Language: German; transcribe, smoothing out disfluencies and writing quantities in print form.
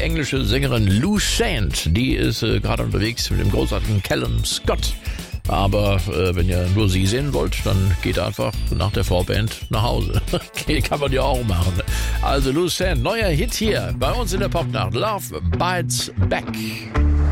englische Sängerin Lou Sand. Die ist gerade unterwegs mit dem großartigen Callum Scott. Aber wenn ihr nur sie sehen wollt, dann geht einfach nach der Vorband nach Hause. Okay, kann man ja auch machen. Also Lou Sand, neuer Hit hier bei uns in der Popnacht. Love Bites Back.